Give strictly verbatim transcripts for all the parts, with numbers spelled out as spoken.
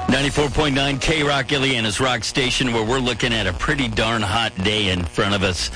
ninety-four point nine K-Rock, Ileana's rock station, where we're looking at a pretty darn hot day in front of us.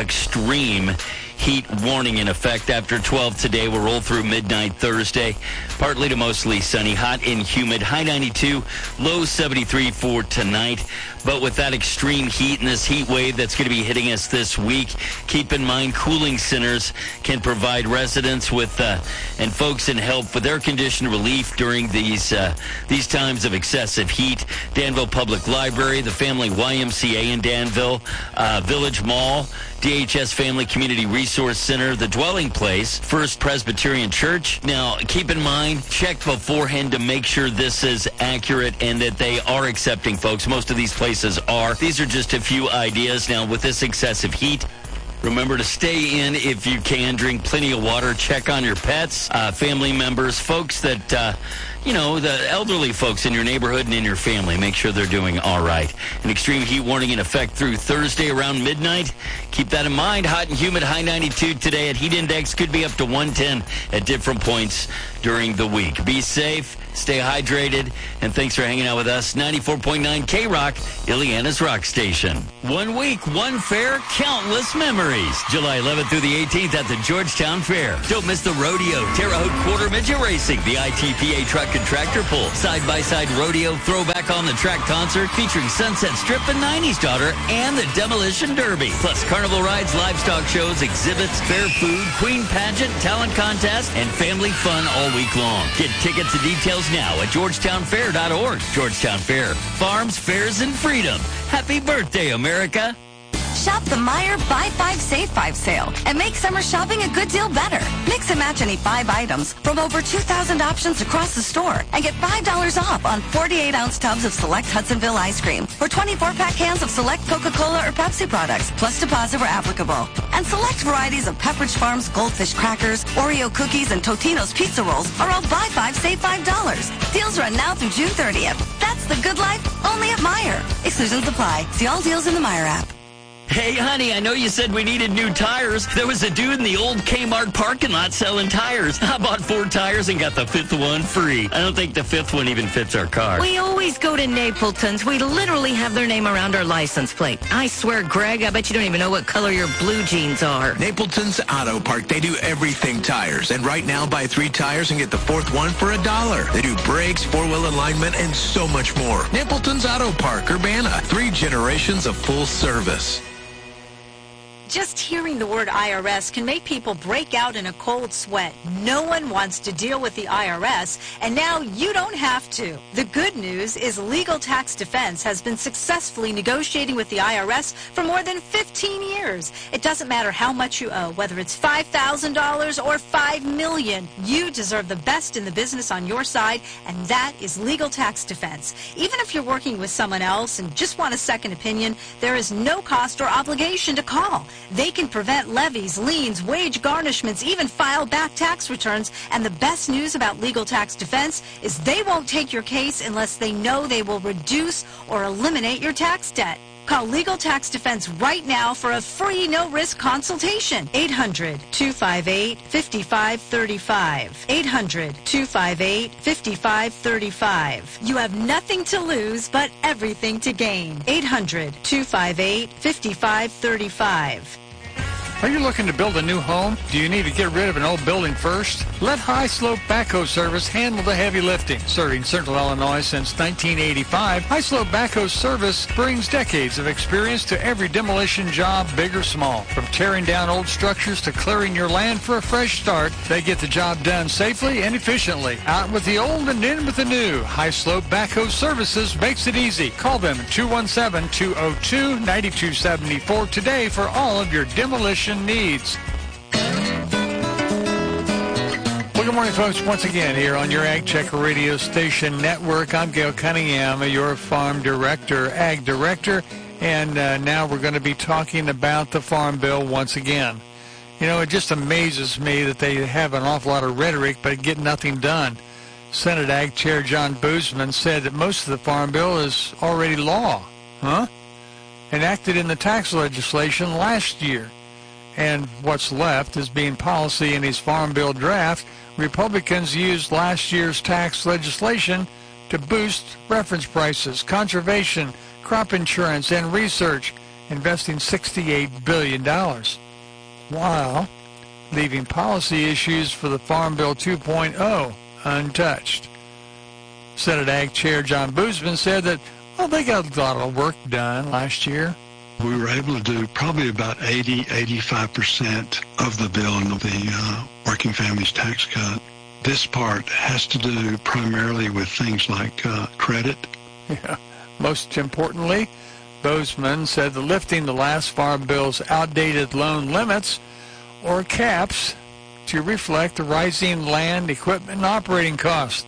Extreme heat warning in effect after twelve today. We'll roll through midnight Thursday. Partly to mostly sunny, hot and humid. High ninety-two, low seventy-three for tonight. But with that extreme heat and this heat wave that's going to be hitting us this week, keep in mind cooling centers can provide residents with uh, and folks in help with air condition relief during these uh, these times of excessive heat. Danville Public Library, the Family Y M C A in Danville, uh, Village Mall, D H S Family Community Resource Center, the Dwelling Place, First Presbyterian Church. Now, keep in mind, check beforehand to make sure this is accurate and that they are accepting folks. Most of these places are. These are just a few ideas. Now, with this excessive heat, remember to stay in if you can. Drink plenty of water. Check on your pets, uh, family members, folks that, uh, you know, the elderly folks in your neighborhood and in your family. Make sure they're doing all right. An extreme heat warning in effect through Thursday around midnight. Keep that in mind. Hot and humid, high ninety-two today. At heat index could be up to one ten at different points during the week. Be safe, stay hydrated, and thanks for hanging out with us. ninety-four point nine K-Rock, Ileana's rock station. One week, one fair, countless memories. July eleventh through the eighteenth at the Georgetown Fair. Don't miss the rodeo, Terre Haute Quarter Midget Racing, the I T P A Truck and Tractor Pull, side-by-side rodeo, throwback on the track concert featuring Sunset Strip and nineties Daughter, and the Demolition Derby. Plus carnival rides, livestock shows, exhibits, fair food, queen pageant, talent contest, and family fun all week long. Get tickets and details now at georgetown fair dot org. Georgetown Fair, farms, fairs, and freedom. Happy birthday, America. Shop the Meijer Buy five, Save five sale and make summer shopping a good deal better. Mix and match any five items from over two thousand options across the store and get five dollars off on forty-eight ounce tubs of select Hudsonville ice cream or twenty-four pack cans of select Coca-Cola or Pepsi products, plus deposit where applicable. And select varieties of Pepperidge Farms Goldfish crackers, Oreo cookies, and Totino's pizza rolls are all Buy five, Save five dollars. Deals run now through June thirtieth. That's the good life, only at Meijer. Exclusions apply. See all deals in the Meijer app. Hey, honey, I know you said we needed new tires. There was a dude in the old Kmart parking lot selling tires. I bought four tires and got the fifth one free. I don't think the fifth one even fits our car. We always go to Napleton's. We literally have their name around our license plate. I swear, Greg, I bet you don't even know what color your blue jeans are. Napleton's Auto Park. They do everything tires. And right now, buy three tires and get the fourth one for a dollar. They do brakes, four-wheel alignment, and so much more. Napleton's Auto Park, Urbana. Three generations of full service. Just hearing the word I R S can make people break out in a cold sweat. No one wants to deal with the I R S, and now you don't have to. The good news is Legal Tax Defense has been successfully negotiating with the I R S for more than fifteen years. It doesn't matter how much you owe, whether it's five thousand dollars or five million dollars. You deserve the best in the business on your side, and that is Legal Tax Defense. Even if you're working with someone else and just want a second opinion, there is no cost or obligation to call. They can prevent levies, liens, wage garnishments, even file back tax returns. And the best news about Legal Tax Defense is they won't take your case unless they know they will reduce or eliminate your tax debt. Call Legal Tax Defense right now for a free no-risk consultation. eight hundred, two five eight, five five three five. eight hundred, two five eight, five five three five. You have nothing to lose but everything to gain. eight hundred, two five eight, five five three five. Are you looking to build a new home? Do you need to get rid of an old building first? Let High Slope Backhoe Service handle the heavy lifting. Serving Central Illinois since nineteen eighty-five, High Slope Backhoe Service brings decades of experience to every demolition job, big or small. From tearing down old structures to clearing your land for a fresh start, they get the job done safely and efficiently. Out with the old and in with the new. High Slope Backhoe Services makes it easy. Call them at two one seven, two oh two, nine two seven four today for all of your demolition needs. Well, good morning, folks. Once again, here on your Ag Check Radio Station Network, I'm Gail Cunningham, your farm director, ag director, and uh, now we're going to be talking about the Farm Bill once again. You know, it just amazes me that they have an awful lot of rhetoric but get nothing done. Senate Ag Chair John Boozman said that most of the Farm Bill is already law, huh? Enacted in the tax legislation last year. And what's left is being policy in his Farm Bill draft. Republicans used last year's tax legislation to boost reference prices, conservation, crop insurance, and research, investing sixty-eight billion dollars, while leaving policy issues for the Farm Bill two point oh untouched. Senate Ag Chair John Boozman said that, well, they got a lot of work done last year. We were able to do probably about eighty, eighty-five percent of the bill in the uh, Working Families Tax Cut. This part has to do primarily with things like uh, credit. Yeah. Most importantly, Boozman said that lifting the last Farm Bill's outdated loan limits or caps to reflect the rising land, equipment, and operating costs.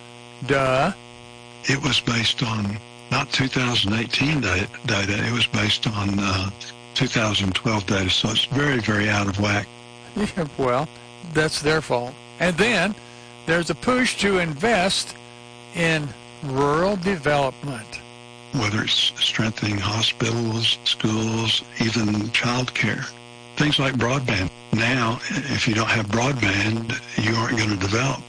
Duh. It was based on not two thousand eighteen data, it was based on uh, two thousand twelve data, so it's very, very out of whack. Yeah, well, that's their fault. And then there's a push to invest in rural development. Whether it's strengthening hospitals, schools, even child care, things like broadband. Now, if you don't have broadband, you aren't going to develop.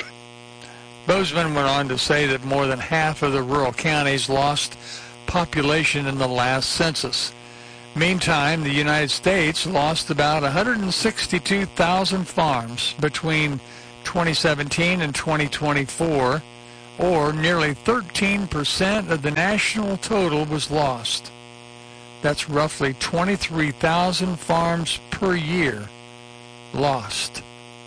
Boozman went on to say that more than half of the rural counties lost population in the last census. Meantime, the United States lost about one hundred sixty-two thousand farms between twenty seventeen and twenty twenty-four, or nearly thirteen percent of the national total was lost. That's roughly twenty-three thousand farms per year lost.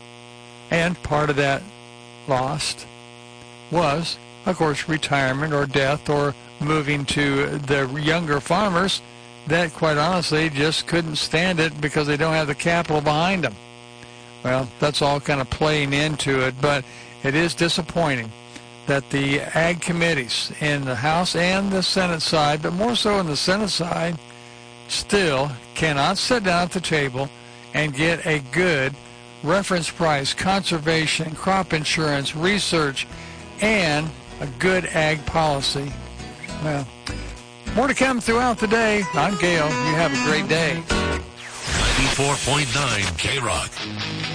And part of that lost was, of course, retirement or death or moving to the younger farmers that, quite honestly, just couldn't stand it because they don't have the capital behind them. Well, that's all kind of playing into it, but it is disappointing that the ag committees in the House and the Senate side, but more so in the Senate side, still cannot sit down at the table and get a good reference price, conservation, crop insurance, research, and a good ag policy. Well, more to come throughout the day. I'm Gail. You have a great day. ninety-four point nine K-Rock.